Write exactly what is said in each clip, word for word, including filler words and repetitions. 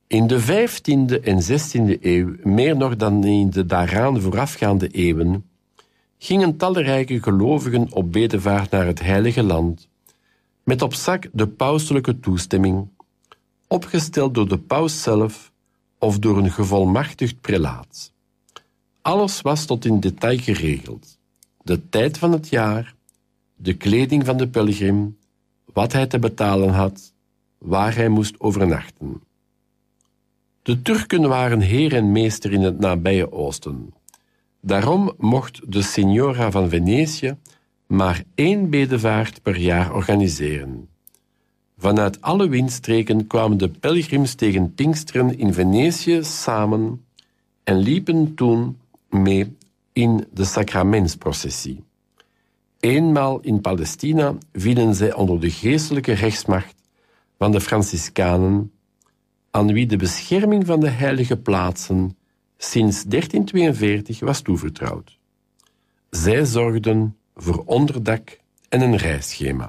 In de vijftiende en zestiende eeuw, meer nog dan in de daaraan voorafgaande eeuwen, gingen talrijke gelovigen op bedevaart naar het Heilige Land, met op zak de pauselijke toestemming, opgesteld door de paus zelf of door een gevolmachtigd prelaat. Alles was tot in detail geregeld. De tijd van het jaar, de kleding van de pelgrim, wat hij te betalen had, waar hij moest overnachten. De Turken waren heer en meester in het nabije Oosten. Daarom mocht de Signora van Venetië maar één bedevaart per jaar organiseren. Vanuit alle windstreken kwamen de pelgrims tegen Pinksteren in Venetië samen en liepen toen mee in de sacramentsprocessie. Eenmaal in Palestina vielen zij onder de geestelijke rechtsmacht van de Franciscanen, aan wie de bescherming van de heilige plaatsen sinds dertien tweeënveertig was toevertrouwd. Zij zorgden voor onderdak en een reisschema.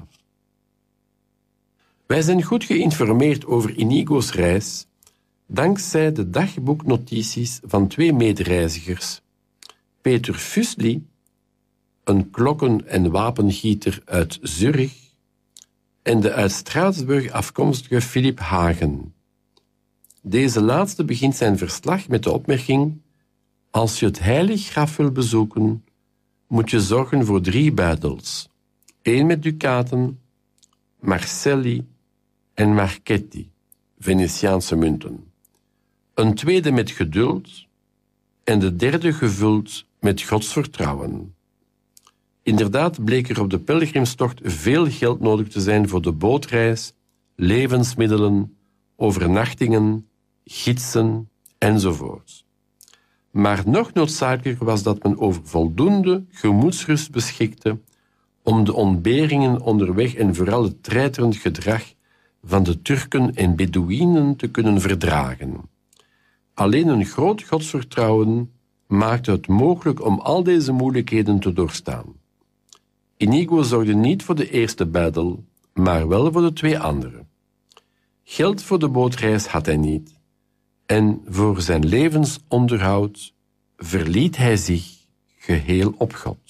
Wij zijn goed geïnformeerd over Inigo's reis, dankzij de dagboeknotities van twee medereizigers, Peter Fuseli, een klokken- en wapengieter uit Zurich, en de uit Straatsburg afkomstige Philip Hagen. Deze laatste begint zijn verslag met de opmerking: als je het heilig graf wil bezoeken, moet je zorgen voor drie buidels. Eén met ducaten, Marcelli en Marchetti, Venetiaanse munten. Een tweede met geduld en de derde gevuld met godsvertrouwen. Inderdaad bleek er op de pelgrimstocht veel geld nodig te zijn voor de bootreis, levensmiddelen, overnachtingen, gidsen enzovoort. Maar nog noodzakelijker was dat men over voldoende gemoedsrust beschikte om de ontberingen onderweg en vooral het treiterend gedrag van de Turken en Bedouinen te kunnen verdragen. Alleen een groot godsvertrouwen maakte het mogelijk om al deze moeilijkheden te doorstaan. Inigo zorgde niet voor de eerste buidel, maar wel voor de twee andere. Geld voor de bootreis had hij niet, en voor zijn levensonderhoud verliet hij zich geheel op God.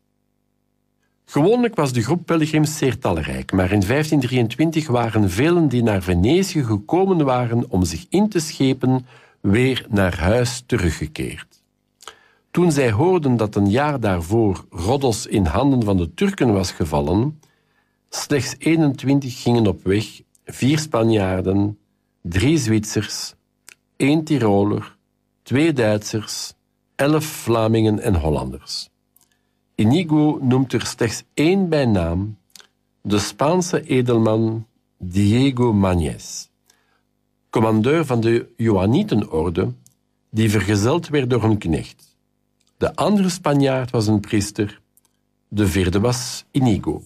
Gewoonlijk was de groep pelgrims zeer talrijk, maar in vijftien drieëntwintig waren velen die naar Venetië gekomen waren om zich in te schepen weer naar huis teruggekeerd. Toen zij hoorden dat een jaar daarvoor Rhodos in handen van de Turken was gevallen, slechts eenentwintig gingen op weg, vier Spanjaarden, drie Zwitsers, één Tiroler, twee Duitsers, elf Vlamingen en Hollanders. Inigo noemt er slechts één bij naam, de Spaanse edelman Diego Mañez, commandeur van de Johannietenorde, die vergezeld werd door een knecht. De andere Spanjaard was een priester, de vierde was Inigo.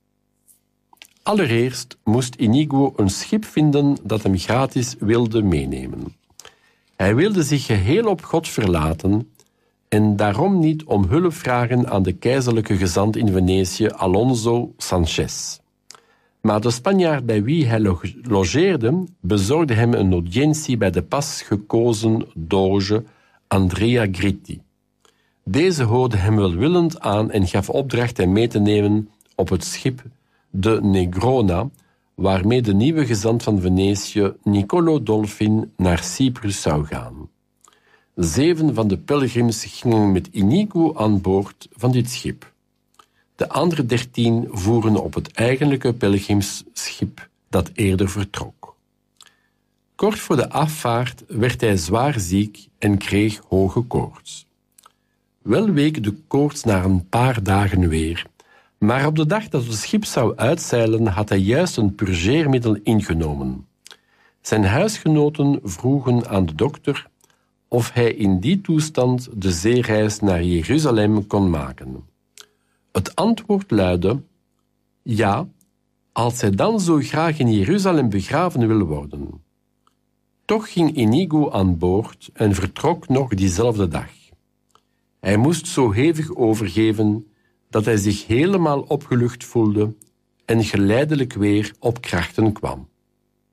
Allereerst moest Inigo een schip vinden dat hem gratis wilde meenemen. Hij wilde zich geheel op God verlaten en daarom niet om hulp vragen aan de keizerlijke gezant in Venetië, Alonso Sanchez. Maar de Spanjaard bij wie hij logeerde bezorgde hem een audiëntie bij de pas gekozen doge Andrea Gritti. Deze hoorde hem welwillend aan en gaf opdracht hem mee te nemen op het schip de Negrona, waarmee de nieuwe gezant van Venetië, Niccolo Dolfin, naar Cyprus zou gaan. Zeven van de pelgrims gingen met Inigo aan boord van dit schip. De andere dertien voeren op het eigenlijke pelgrimsschip dat eerder vertrok. Kort voor de afvaart werd hij zwaar ziek en kreeg hoge koorts. Wel week de koorts na een paar dagen weer, maar op de dag dat het schip zou uitzeilen had hij juist een purgeermiddel ingenomen. Zijn huisgenoten vroegen aan de dokter of hij in die toestand de zeereis naar Jeruzalem kon maken. Het antwoord luidde: ja, als hij dan zo graag in Jeruzalem begraven wil worden. Toch ging Inigo aan boord en vertrok nog diezelfde dag. Hij moest zo hevig overgeven dat hij zich helemaal opgelucht voelde en geleidelijk weer op krachten kwam.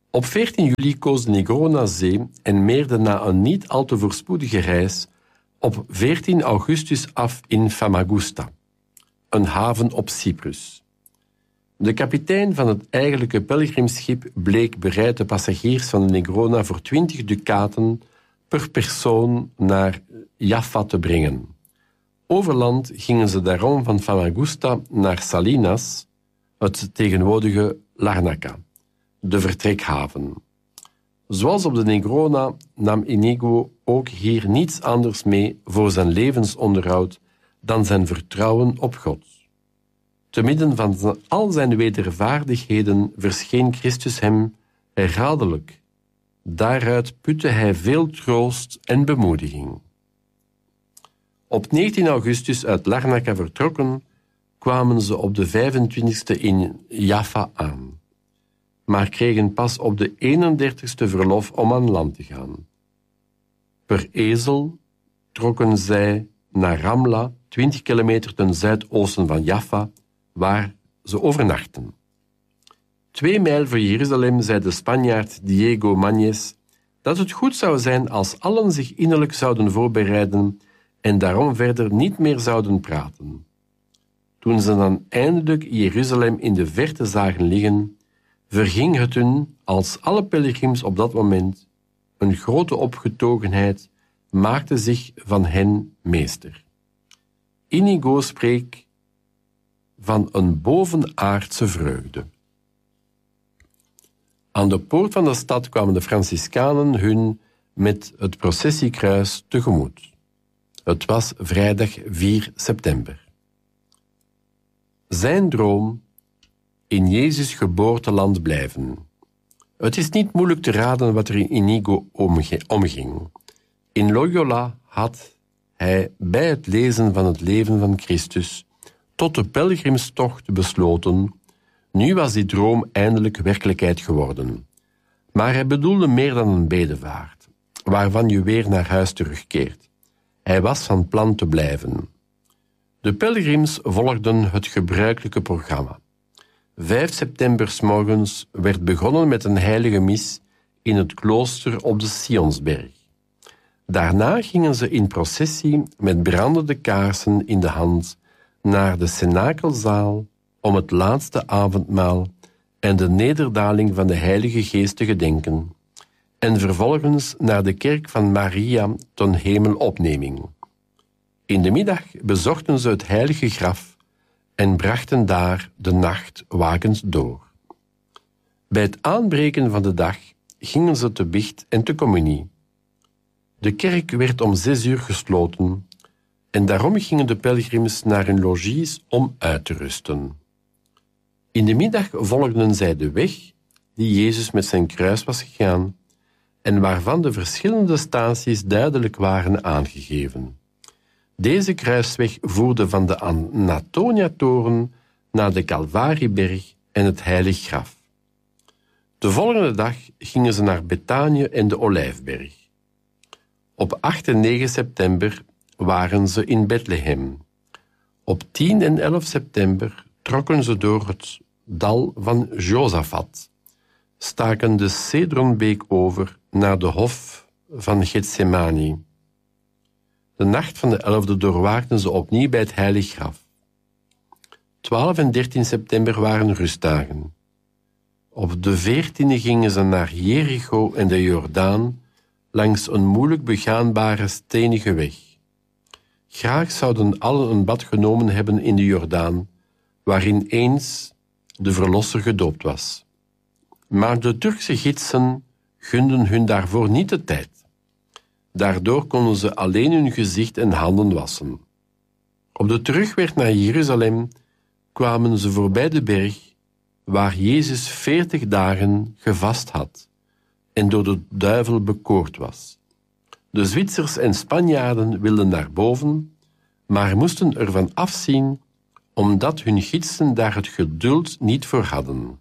Op veertien juli koos de Negrona zee en meerde na een niet al te voorspoedige reis op veertien augustus af in Famagusta, een haven op Cyprus. De kapitein van het eigenlijke pelgrimschip bleek bereid de passagiers van de Negrona voor twintig ducaten per persoon naar Jaffa te brengen. Over land gingen ze daarom van Famagusta naar Salinas, het tegenwoordige Larnaca, de vertrekhaven. Zoals op de Negrona nam Inigo ook hier niets anders mee voor zijn levensonderhoud dan zijn vertrouwen op God. Te midden van al zijn wedervaardigheden verscheen Christus hem herhaaldelijk. Daaruit putte hij veel troost en bemoediging. Op negentien augustus uit Larnaca vertrokken, kwamen ze op de vijfentwintigste in Jaffa aan, maar kregen pas op de eenendertigste verlof om aan land te gaan. Per ezel trokken zij naar Ramla, twintig kilometer ten zuidoosten van Jaffa, waar ze overnachten. Twee mijl voor Jeruzalem zei de Spanjaard Diego Mañez dat het goed zou zijn als allen zich innerlijk zouden voorbereiden en daarom verder niet meer zouden praten. Toen ze dan eindelijk Jeruzalem in de verte zagen liggen, verging het hun, als alle pelgrims op dat moment, een grote opgetogenheid maakte zich van hen meester. Inigo spreekt van een bovenaardse vreugde. Aan de poort van de stad kwamen de Franciscanen hun met het processiekruis tegemoet. Het was vrijdag vier september. Zijn droom: in Jezus' geboorteland blijven. Het is niet moeilijk te raden wat er in Inigo omging. In Loyola had hij bij het lezen van het leven van Christus tot de pelgrimstocht besloten. Nu was die droom eindelijk werkelijkheid geworden. Maar hij bedoelde meer dan een bedevaart, waarvan je weer naar huis terugkeert. Hij was van plan te blijven. De pelgrims volgden het gebruikelijke programma. vijf september 's morgens werd begonnen met een heilige mis in het klooster op de Sionsberg. Daarna gingen ze in processie met brandende kaarsen in de hand naar de Cenakelzaal om het laatste avondmaal en de nederdaling van de Heilige Geest te gedenken, en vervolgens naar de kerk van Maria ten hemelopneming. In de middag bezochten ze het heilige graf en brachten daar de nacht wakend door. Bij het aanbreken van de dag gingen ze te biecht en te communie. De kerk werd om zes uur gesloten en daarom gingen de pelgrims naar hun logies om uit te rusten. In de middag volgden zij de weg die Jezus met zijn kruis was gegaan en waarvan de verschillende staties duidelijk waren aangegeven. Deze kruisweg voerde van de Antonia-toren naar de Calvarieberg en het Heilig Graf. De volgende dag gingen ze naar Betanië en de Olijfberg. Op acht en negen september waren ze in Bethlehem. Op tien en elf september trokken ze door het dal van Josafat, staken de Cedronbeek over naar de hof van Getsemani. De nacht van de elfde doorwaakten ze opnieuw bij het Heilig Graf. twaalf en dertien september waren rustdagen. Op de veertiende gingen ze naar Jericho en de Jordaan langs een moeilijk begaanbare stenige weg. Graag zouden allen een bad genomen hebben in de Jordaan, waarin eens de Verlosser gedoopt was. Maar de Turkse gidsen gunden hun daarvoor niet de tijd. Daardoor konden ze alleen hun gezicht en handen wassen. Op de terugweg naar Jeruzalem kwamen ze voorbij de berg waar Jezus veertig dagen gevast had en door de duivel bekoord was. De Zwitsers en Spanjaarden wilden naar boven, maar moesten ervan afzien omdat hun gidsen daar het geduld niet voor hadden.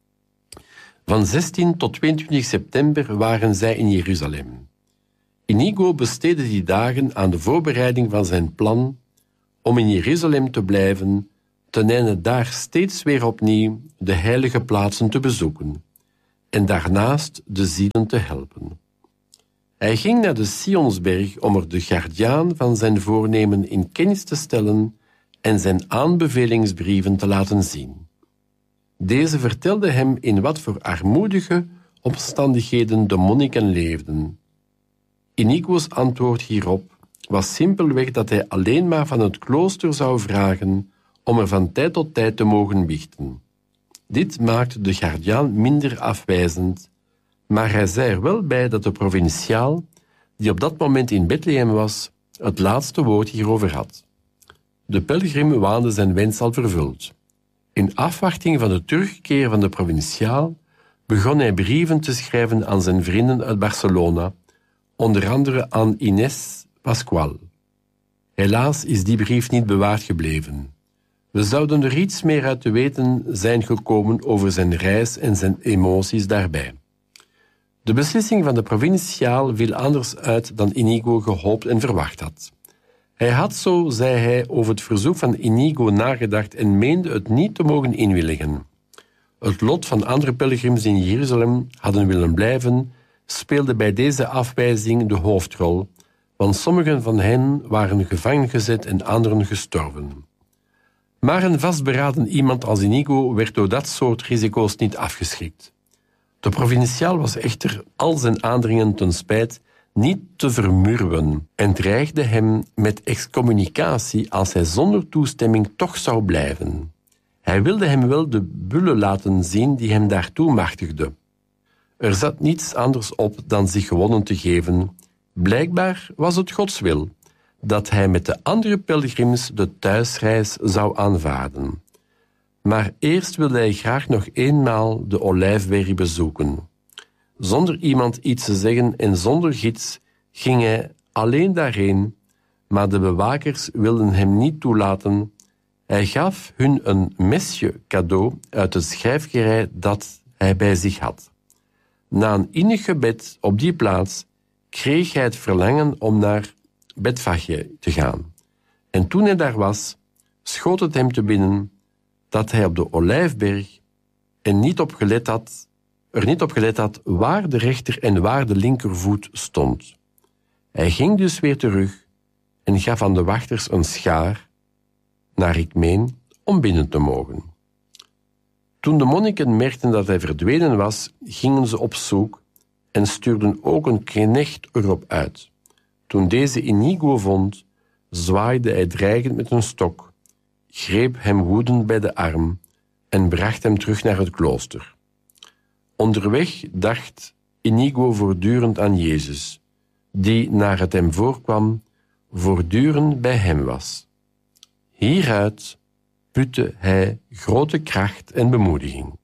Van zestien tot tweeëntwintig september waren zij in Jeruzalem. Inigo besteedde die dagen aan de voorbereiding van zijn plan om in Jeruzalem te blijven, ten einde daar steeds weer opnieuw de heilige plaatsen te bezoeken en daarnaast de zielen te helpen. Hij ging naar de Sionsberg om er de gardiaan van zijn voornemen in kennis te stellen en zijn aanbevelingsbrieven te laten zien. Deze vertelde hem in wat voor armoedige omstandigheden de monniken leefden. Inigo's antwoord hierop was simpelweg dat hij alleen maar van het klooster zou vragen om er van tijd tot tijd te mogen biechten. Dit maakte de gardiaan minder afwijzend, maar hij zei er wel bij dat de provinciaal, die op dat moment in Bethlehem was, het laatste woord hierover had. De pelgrim waande zijn wens al vervuld. In afwachting van de terugkeer van de provinciaal begon hij brieven te schrijven aan zijn vrienden uit Barcelona, onder andere aan Inés Pascual. Helaas is die brief niet bewaard gebleven. We zouden er iets meer uit te weten zijn gekomen over zijn reis en zijn emoties daarbij. De beslissing van de provinciaal viel anders uit dan Inigo gehoopt en verwacht had. Hij had, zo zei hij, over het verzoek van Inigo nagedacht en meende het niet te mogen inwilligen. Het lot van andere pelgrims in Jeruzalem hadden willen blijven, speelde bij deze afwijzing de hoofdrol, want sommigen van hen waren gevangen gezet en anderen gestorven. Maar een vastberaden iemand als Inigo werd door dat soort risico's niet afgeschrikt. De provinciaal was echter al zijn aandringen ten spijt niet te vermurwen en dreigde hem met excommunicatie als hij zonder toestemming toch zou blijven. Hij wilde hem wel de bulle laten zien die hem daartoe machtigde. Er zat niets anders op dan zich gewonnen te geven. Blijkbaar was het Gods wil dat hij met de andere pelgrims de thuisreis zou aanvaarden. Maar eerst wilde hij graag nog eenmaal de Olijfberg bezoeken. Zonder iemand iets te zeggen en zonder gids ging hij alleen daarheen, maar de bewakers wilden hem niet toelaten. Hij gaf hun een mesje cadeau uit het schrijfgerei dat hij bij zich had. Na een innig gebed op die plaats kreeg hij het verlangen om naar Bethfage te gaan. En toen hij daar was, schoot het hem te binnen dat hij op de Olijfberg en niet op gelet had, er niet op gelet had waar de rechter en waar de linkervoet stond. Hij ging dus weer terug en gaf aan de wachters een schaar, naar ik meen, om binnen te mogen. Toen de monniken merkten dat hij verdwenen was, gingen ze op zoek en stuurden ook een knecht erop uit. Toen deze Inigo vond, zwaaide hij dreigend met een stok, greep hem woedend bij de arm en bracht hem terug naar het klooster. Onderweg dacht Inigo voortdurend aan Jezus, die, naar het hem voorkwam, voortdurend bij hem was. Hieruit putte hij grote kracht en bemoediging.